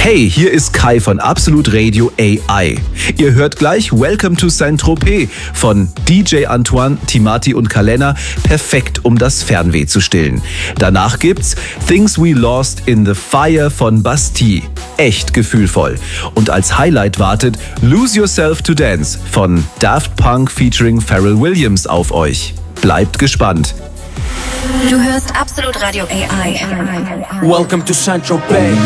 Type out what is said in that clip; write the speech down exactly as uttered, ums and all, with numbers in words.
Hey, hier ist Kai von Absolut Radio A I. Ihr hört gleich Welcome to Saint-Tropez von D J Antoine, Timati und Kalena, perfekt um das Fernweh zu stillen. Danach gibt's Things We Lost in the Fire von Bastille. Echt gefühlvoll. Und als Highlight wartet Lose Yourself to Dance von Daft Punk featuring Pharrell Williams auf euch. Bleibt gespannt. Du hörst Absolut Radio A I. Welcome to Saint-Tropez.